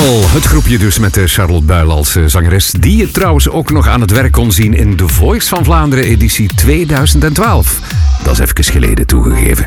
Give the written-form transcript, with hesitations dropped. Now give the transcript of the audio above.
Girl, het groepje dus met Charlotte Buil als zangeres, die je trouwens ook nog aan het werk kon zien in The Voice van Vlaanderen editie 2012. Dat is even geleden toegegeven.